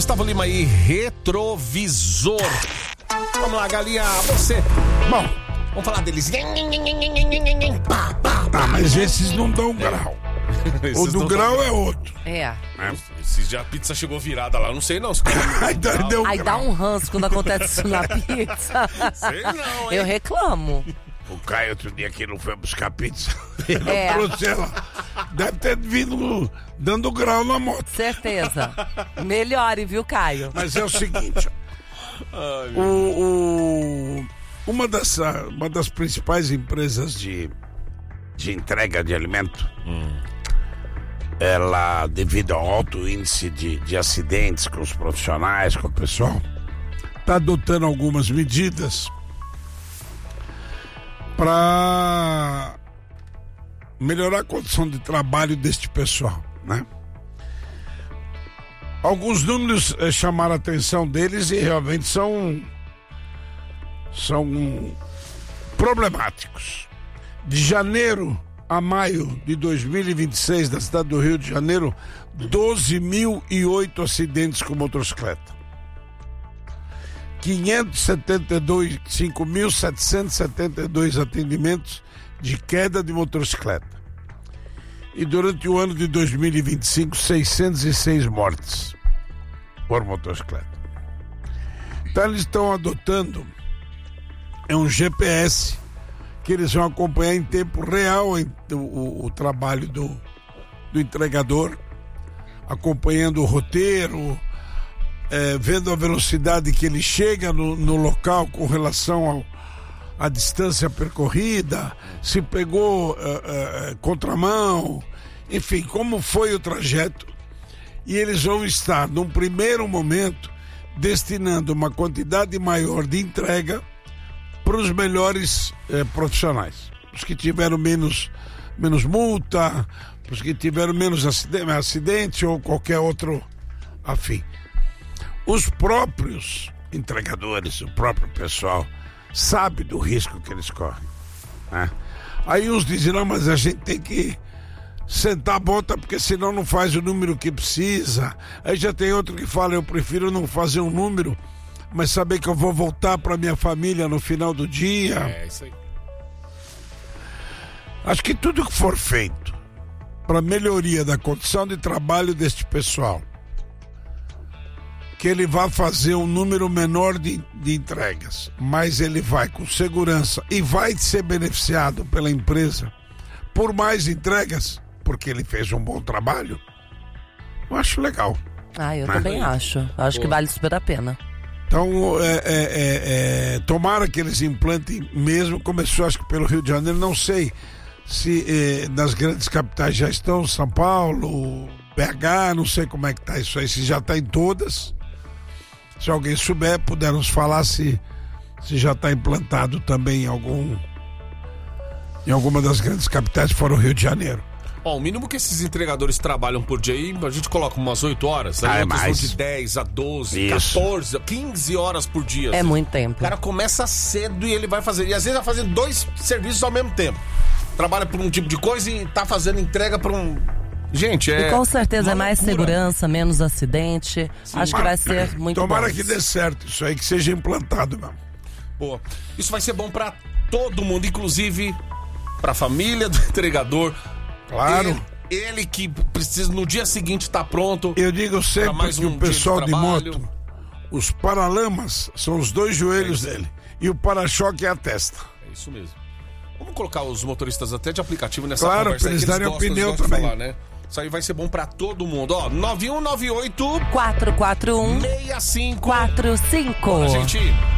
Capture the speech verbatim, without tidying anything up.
Gustavo Lima aí, retrovisor. Vamos lá, galinha, você. Bom, vamos falar deles. Ah, mas esses não dão grau. O do grau é outro. É. Se já a pizza chegou virada lá, eu não sei não. Se Aí dá, deu Aí grau. dá um ranço quando acontece isso na pizza. Sei não, hein? Eu reclamo. O Caio outro dia que não foi buscar pizza. Ele É. trouxe ela. Deve ter vindo dando grau na moto. Certeza. Melhore, viu, Caio? Mas é o seguinte, ó. o, o, uma, das, uma das principais empresas de, de entrega de alimento, hum. ela, devido ao alto índice de, de acidentes com os profissionais, com o pessoal, está adotando algumas medidas para melhorar a condição de trabalho deste pessoal, né? Alguns números eh, chamaram a atenção deles e realmente são são problemáticos. De janeiro a maio de dois mil e vinte e seis, da cidade do Rio de Janeiro, doze mil e oito acidentes com motocicleta. quinhentos e setenta e dois, cinco mil setecentos e setenta e dois atendimentos de queda de motocicleta. E durante o ano de dois mil e vinte e cinco, seiscentos e seis mortes por motocicleta. Então eles estão adotando é um G P S que eles vão acompanhar em tempo real o, o, o trabalho do, do entregador, acompanhando o roteiro, É, vendo a velocidade que ele chega no, no local com relação ao, à distância percorrida, se pegou é, é, contramão, enfim, como foi o trajeto. E eles vão estar, num primeiro momento, destinando uma quantidade maior de entrega para os melhores é, profissionais. Os que tiveram menos, menos multa, os que tiveram menos acidente, acidente ou qualquer outro afim. Os próprios entregadores, o próprio pessoal, sabe do risco que eles correm, né? Aí uns dizem, não, mas a gente tem que sentar a bota, porque senão não faz o número que precisa. Aí já tem outro que fala, eu prefiro não fazer um número, mas saber que eu vou voltar para minha família no final do dia. É, isso aí. Acho que tudo que for feito para melhoria da condição de trabalho deste pessoal, que ele vai fazer um número menor de, de entregas, mas ele vai com segurança e vai ser beneficiado pela empresa por mais entregas, porque ele fez um bom trabalho, eu acho legal. Ah, eu Mas, também acho. Acho Pô. que vale super a pena. Então, é, é, é, é, tomara que eles implantem mesmo. Começou, acho que pelo Rio de Janeiro, não sei se é, nas grandes capitais já estão, São Paulo, B H, não sei como é que tá isso aí, se já está em todas. Se alguém souber, puder nos falar se, se já está implantado também em algum em alguma das grandes capitais fora o Rio de Janeiro. Ó, o mínimo que esses entregadores trabalham por dia aí, a gente coloca umas oito horas, Ah, aí é outros vão mais. de dez a doze, Isso. quatorze, quinze horas por dia. É assim. muito O tempo. cara começa cedo e ele vai fazer, e às vezes vai fazendo dois serviços ao mesmo tempo. Trabalha por um tipo de coisa e tá fazendo entrega por um... Gente, é... E com certeza é uma mais loucura. segurança, menos acidente. Acho que vai ser muito Tomara bom. que dê certo isso aí, que seja implantado mesmo. Boa. Isso vai ser bom pra todo mundo, inclusive pra família do entregador. Claro. Ele, ele que precisa no dia seguinte estar pronto. Eu digo Pra sempre mais que um o dia pessoal de de, trabalho. moto, os paralamas são os dois joelhos É isso. dele e o para-choque é a testa. É isso mesmo. Vamos colocar os motoristas até de aplicativo nessa Claro, conversa pra aí, eles que darem gostam, opinião gostam de também. falar, né? Isso aí vai ser bom pra todo mundo. Ó, nove um nove oito quatro quatro um, seis cinco. quatro cinco. Gente,